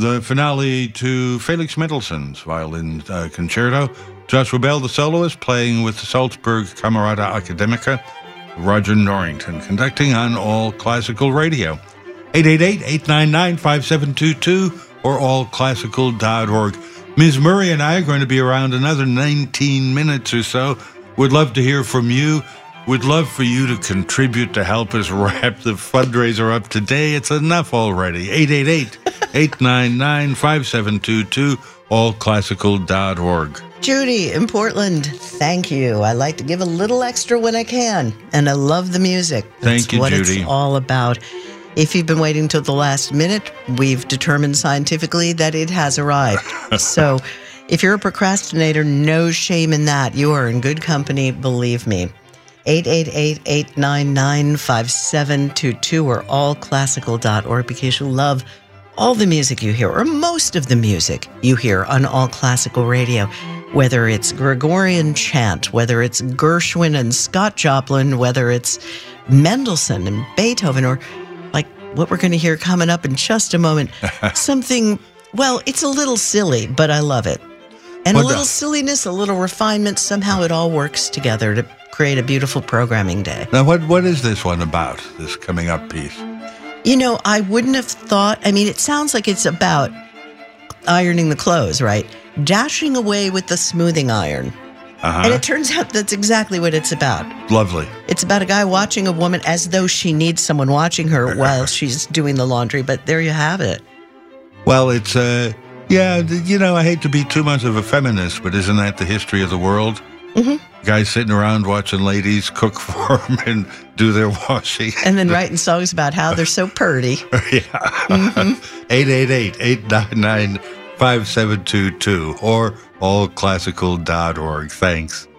The finale to Felix Mendelssohn's violin concerto. Joshua Bell, the soloist, playing with the Salzburg Camerata Academica. Roger Norrington conducting on All Classical Radio. 888-899-5722 or allclassical.org. Ms. Murray and I are going to be around another 19 minutes or so. We'd love to hear from you. We'd love for you to contribute to help us wrap the fundraiser up today. It's enough already. 888-899-5722, allclassical.org. Judy in Portland, thank you. I like to give a little extra when I can, and I love the music. That's Thank you, what Judy. It's all about. If you've been waiting till the last minute, we've determined scientifically that it has arrived. So if you're a procrastinator, no shame in that. You are in good company, believe me. 888-899-5722 or allclassical.org, because you love all the music you hear, or most of the music you hear on All Classical Radio. Whether it's Gregorian chant, whether it's Gershwin and Scott Joplin, whether it's Mendelssohn and Beethoven, or like what we're going to hear coming up in just a moment, something, well, it's a little silly, but I love it. And a little silliness, a little refinement, somehow it all works together to create a beautiful programming day. Now, what is this one about, this coming up piece? You know, I wouldn't have thought, I mean, it sounds like it's about ironing the clothes, right? Dashing away with the smoothing iron. And it turns out that's exactly what it's about. Lovely. It's about a guy watching a woman as though she needs someone watching her while she's doing the laundry, but there you have it. Well, it's, yeah, you know, I hate to be too much of a feminist, but isn't that the history of the world? Mm-hmm. Guys sitting around watching ladies cook for them and do their washing. And then writing songs about how they're so purty. Yeah. 888-899-5722 or allclassical.org. Thanks.